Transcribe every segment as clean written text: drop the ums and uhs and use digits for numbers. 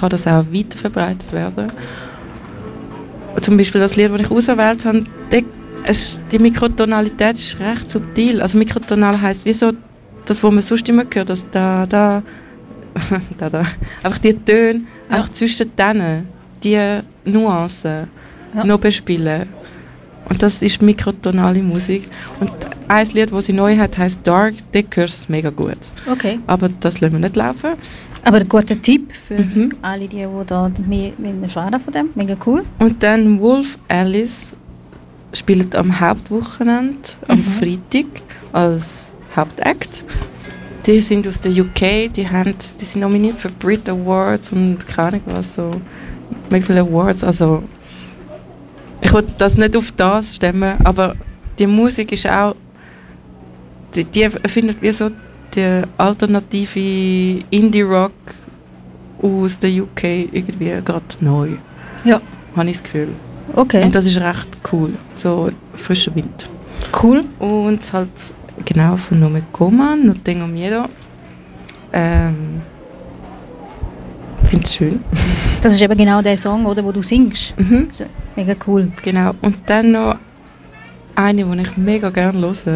kann das auch weiterverbreitet werden. Zum Beispiel das Lied, das ich ausgewählt habe, die Mikrotonalität ist recht subtil. Also mikrotonal heisst wie so das, was man sonst immer hört, das da. Einfach die Töne, einfach zwischen denen, die Nuancen noch bespielen. Und das ist mikrotonale Musik. Und ein Lied, das sie neu hat, heisst Dark, da hörst du mega gut. Okay. Aber das lassen wir nicht laufen. Aber ein guter Tipp für alle, die da mehr erfahren von dem. Mega cool. Und dann Wolf Alice spielt am Hauptwochenende, am Freitag, als Hauptakt. Die sind aus der UK, die sind nominiert für Brit Awards und keine Ahnung was, so mega viele Awards. Also, ich wollte das nicht auf das stemmen, aber die Musik ist auch, die erfindet wie so die alternative Indie-Rock aus der UK irgendwie gerade neu. Ja. Habe ich das Gefühl. Okay. Und das ist recht cool, so frischer Wind. Cool. Und halt genau von Nome Coman, No Tengo Miedo. Finde es schön. Das ist eben genau der Song, oder, wo du singst. Mega cool. Genau. Und dann noch eine, die ich mega gerne höre. Oh, ist so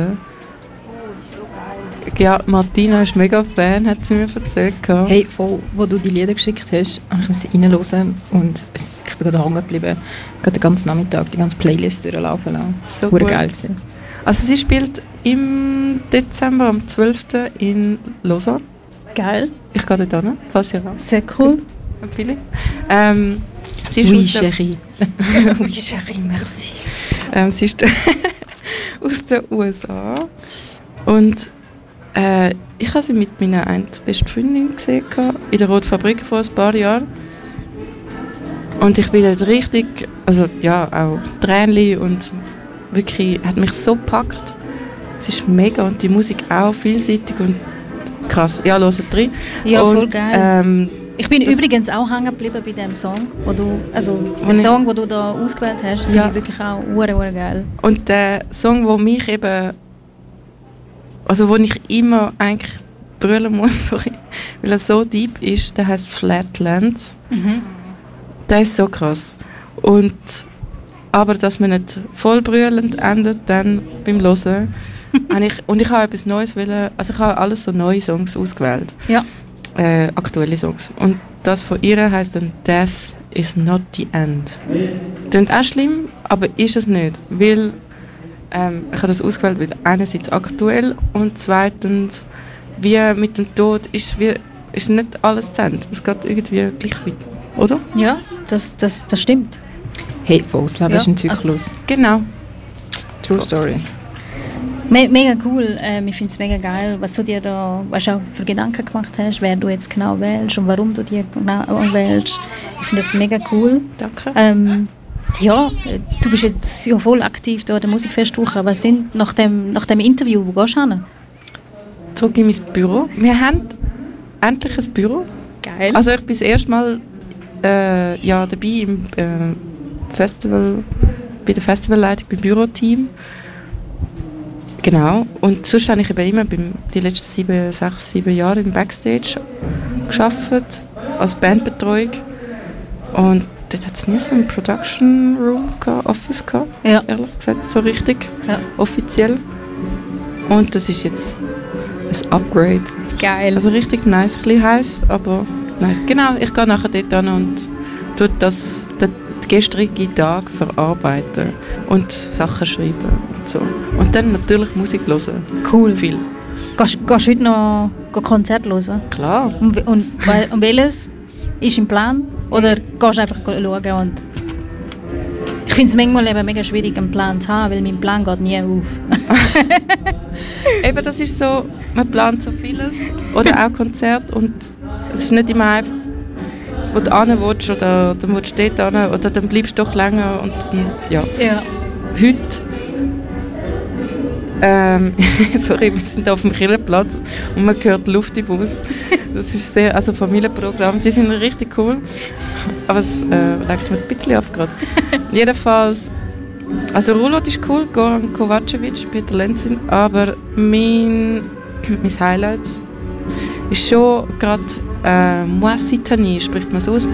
geil. Ja, Martina ist mega Fan, hat sie mir erzählt. Hey, voll, wo du die Lieder geschickt hast, habe ich reinhören und ich bin gerade hängen geblieben. Gerade den ganzen Nachmittag die ganze Playlist durchlaufen lassen. So gut. Geil gewesen. Also sie spielt im Dezember, am 12. in Lausanne. Geil. Ich gehe dort hin, falls ihr raus. Sehr cool. Empfehle ich. Sie ist Oui, aus der chérie. Oui, chérie, merci. Sie ist aus den USA. Und ich habe sie mit meiner besten Freundin gesehen, in der Roten Fabrik vor ein paar Jahren. Und ich bin dort richtig, also ja, auch Tränchen und wirklich, hat mich so gepackt. Es ist mega und die Musik auch vielseitig und krass. Ja, hört rein. Ja, und, voll geil. Ich bin übrigens auch hängen geblieben bei dem Song, den Song, den du da ausgewählt hast, finde ich wirklich auch ure geil. Und der Song, wo mich eben, also wo ich immer eigentlich brüllen muss, weil er so deep ist, der heißt Flatlands. Der ist so krass. Aber dass man nicht voll brüllend endet dann beim Hören. Ich habe etwas Neues wollen, also ich habe alles so neue Songs ausgewählt. Ja. Aktuelle Songs. Und das von ihr heisst dann Death is not the end. Klingt auch schlimm, aber ist es nicht. Weil ich habe das ausgewählt, weil einerseits aktuell und zweitens, wie mit dem Tod ist nicht alles zu Ende. Es geht irgendwie gleich weiter, oder? Ja, das stimmt. Hey, voll, das Leben ist ein Zyklus. Genau. True story. Mega cool. Ich finde es mega geil, was du dir da auch für Gedanken gemacht hast, wer du jetzt genau wählst und warum du die genau wählst. Ich finde das mega cool. Danke. Ja, du bist jetzt ja voll aktiv da in der Musikfestwoche. Was sind nach dem Interview, wo gehst du hin? Zurück in mein Büro. Wir haben endlich ein Büro. Geil. Also ich bin das erste Mal dabei im Festival, bei der Festivalleitung, beim Büroteam. Genau. Und sonst habe ich eben immer die letzten 6, 7 Jahre im Backstage gearbeitet, als Bandbetreuung. Und dort hat es nie so einen Production Room Office gehabt, ehrlich gesagt, so richtig, offiziell. Und das ist jetzt ein Upgrade. Geil. Also richtig nice, ein bisschen heiß, aber nein. Genau, ich gehe nachher dort hin und tue den gestrigen Tag verarbeiten und Sachen schreiben und so. Und dann natürlich Musik hören. Cool. Viel. Gehst du heute noch Konzert hören? Klar. Und welches ist im Plan? Oder gehst du einfach schauen und... Ich finde es manchmal eben mega schwierig, einen Plan zu haben, weil mein Plan geht nie auf. Eben, das ist so, man plant so vieles. Oder auch Konzerte und es ist nicht immer einfach, wo du hin willst oder dann willst du dort hin oder dann bleibst du doch länger und dann, ja. Heute sorry, wir sind auf dem Kirchenplatz und man hört Luft im Bus. Das ist sehr, also Familienprogramm, die sind richtig cool. Aber es lenkt mich ein bisschen ab gerade. Jedenfalls, also Rulot ist cool, Goran Kovacevic, Peter Lenzin, aber mein Highlight ist schon gerade Moissy-Tani, spricht man so aus,